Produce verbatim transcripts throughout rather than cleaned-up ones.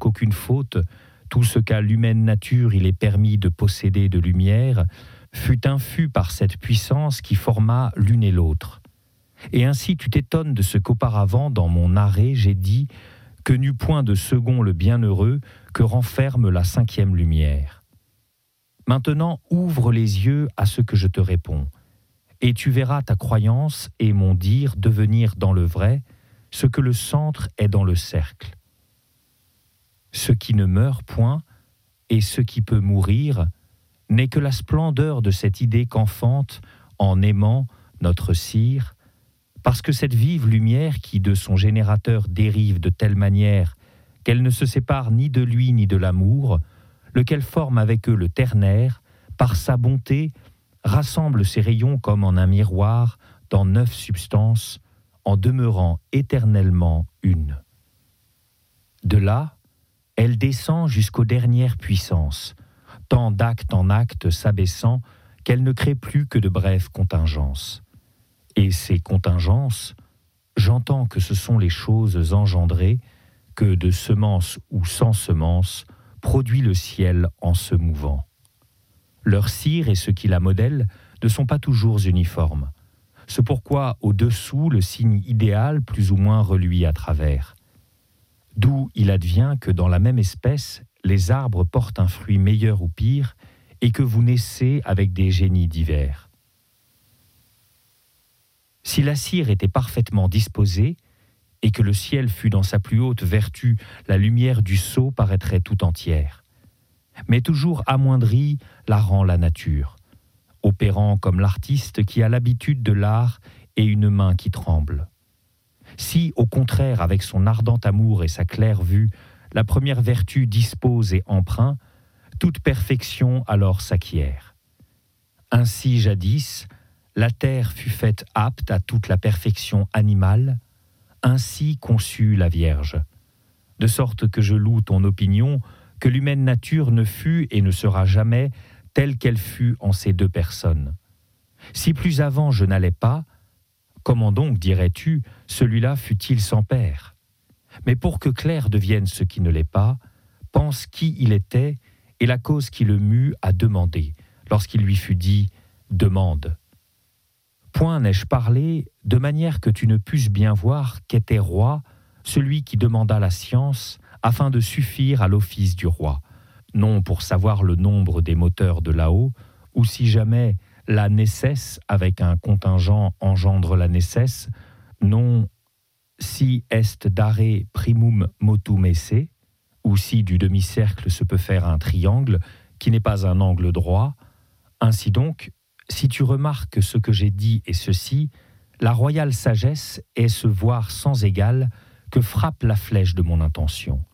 qu'aucune faute, tout ce qu'à l'humaine nature il est permis de posséder de lumière, fut infus par cette puissance qui forma l'une et l'autre. Et ainsi tu t'étonnes de ce qu'auparavant, dans mon arrêt, j'ai dit que n'eût point de second le bienheureux que renferme la cinquième lumière. Maintenant, ouvre les yeux à ce que je te réponds, et tu verras ta croyance et mon dire devenir dans le vrai ce que le centre est dans le cercle. Ce qui ne meurt point et ce qui peut mourir n'est que la splendeur de cette idée qu'enfante, en aimant, notre cire, parce que cette vive lumière qui de son générateur dérive de telle manière qu'elle ne se sépare ni de lui ni de l'amour, lequel forme avec eux le ternaire, par sa bonté, rassemble ses rayons comme en un miroir dans neuf substances, en demeurant éternellement une. De là, elle descend jusqu'aux dernières puissances, tant d'acte en acte s'abaissant qu'elle ne crée plus que de brèves contingences. Et ces contingences, j'entends que ce sont les choses engendrées, que de semence ou sans semence produit le ciel en se mouvant. Leur cire et ce qui la modèle ne sont pas toujours uniformes. C'est pourquoi au-dessous le signe idéal plus ou moins reluit à travers. D'où il advient que dans la même espèce, les arbres portent un fruit meilleur ou pire, et que vous naissez avec des génies divers. Si la cire était parfaitement disposée, et que le ciel fût dans sa plus haute vertu, la lumière du sceau paraîtrait tout entière. Mais toujours amoindrie la rend la nature, opérant comme l'artiste qui a l'habitude de l'art et une main qui tremble. Si, au contraire, avec son ardent amour et sa claire vue, la première vertu dispose et empreint, toute perfection alors s'acquiert. Ainsi, jadis, la terre fut faite apte à toute la perfection animale, ainsi conçut la Vierge. De sorte que je loue ton opinion, que l'humaine nature ne fut et ne sera jamais telle qu'elle fut en ces deux personnes. Si plus avant je n'allais pas, comment donc, dirais-tu, celui-là fut-il sans père? Mais pour que clair devienne ce qui ne l'est pas, pense qui il était et la cause qui le mue à demander, lorsqu'il lui fut dit « demande ». Point n'ai-je parlé de manière que tu ne pusses bien voir qu'était roi celui qui demanda la science afin de suffire à l'office du roi, non pour savoir le nombre des moteurs de là-haut, ou si jamais la nécesse avec un contingent engendre la nécesse, non si est dare primum motum esse, ou si du demi-cercle se peut faire un triangle qui n'est pas un angle droit. Ainsi donc, si tu remarques ce que j'ai dit et ceci, la royale sagesse est ce voir sans égal que frappe la flèche de mon intention.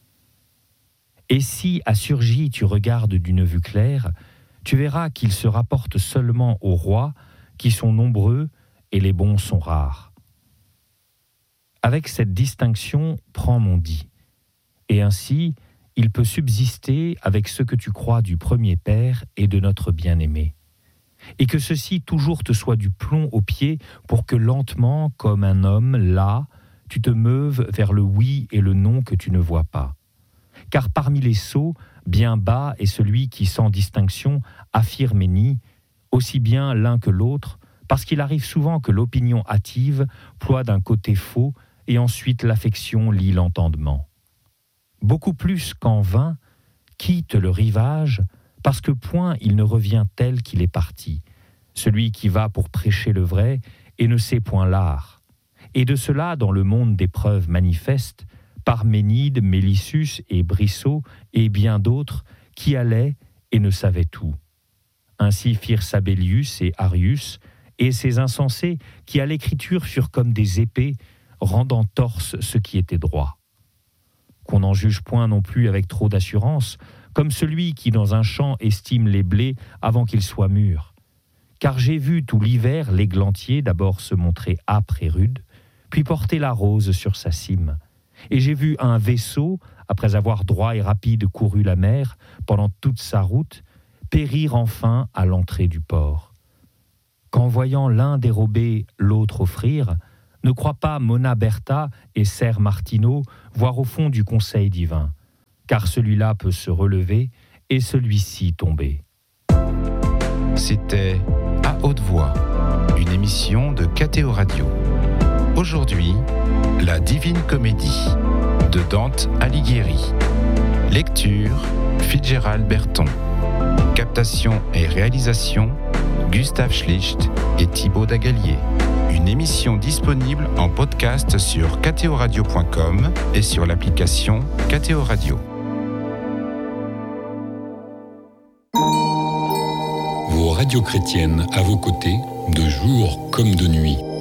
Et si, à surgi, tu regardes d'une vue claire, tu verras qu'ils se rapportent seulement aux rois, qui sont nombreux et les bons sont rares. Avec cette distinction, prends mon dit. Et ainsi, il peut subsister avec ce que tu crois du premier Père et de notre bien-aimé. Et que ceci toujours te soit du plomb aux pieds pour que lentement, comme un homme, là, tu te meuves vers le oui et le non que tu ne vois pas. Car parmi les sots, bien bas est celui qui, sans distinction, affirme et nie, aussi bien l'un que l'autre, parce qu'il arrive souvent que l'opinion hâtive ploie d'un côté faux et ensuite l'affection lie l'entendement. Beaucoup plus qu'en vain, quitte le rivage, parce que point il ne revient tel qu'il est parti, celui qui va pour prêcher le vrai et ne sait point l'art. Et de cela, dans le monde des preuves manifestes, Parménide, Mélissus et Brissot et bien d'autres qui allaient et ne savaient tout. Ainsi firent Sabellius et Arius, et ces insensés qui à l'écriture furent comme des épées, rendant torse ce qui était droit. Qu'on n'en juge point non plus avec trop d'assurance, comme celui qui dans un champ estime les blés avant qu'ils soient mûrs. Car j'ai vu tout l'hiver l'églantier d'abord se montrer âpre et rude, puis porter la rose sur sa cime. Et j'ai vu un vaisseau, après avoir droit et rapide couru la mer pendant toute sa route, périr enfin à l'entrée du port. Qu'en voyant l'un dérober, l'autre offrir, ne crois pas Mona Berta et Ser Martino voir au fond du conseil divin. car celui-là peut se relever et celui-ci tomber. C'était À haute voix, une émission de K T O Radio. Aujourd'hui, La Divine Comédie de Dante Alighieri. Lecture, Fitzgerald Berton. Captation et réalisation, Gustave Schlicht et Thibaut Dagalier. Une émission disponible en podcast sur k t o radio point com et sur l'application K T O Radio. Vos radios chrétiennes à vos côtés, de jour comme de nuit.